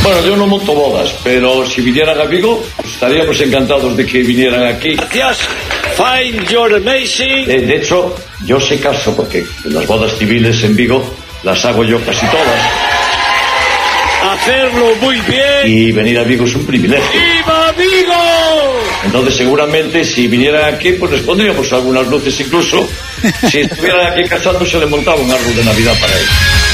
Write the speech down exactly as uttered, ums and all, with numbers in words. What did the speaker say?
Bueno, yo no monto bodas, pero si vinieran a Vigo, estaríamos encantados de que vinieran aquí. Gracias. Fine, you're amazing. Eh, de hecho, yo se caso porque las bodas civiles en Vigo las hago yo casi todas. Hacerlo muy bien. Y venir a Vigo es un privilegio. ¡Viva Vigo! Entonces, seguramente, si vinieran aquí, pues les pondríamos algunas luces incluso. Si estuvieran aquí casándose, le montaba un árbol de Navidad para ellos.